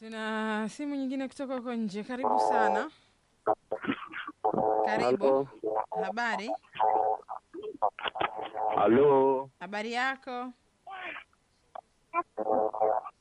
Tuna simu nyingine kutoka huko nje. Karibu sana. Karibu. Halo. Habari? Halo. Habari yako?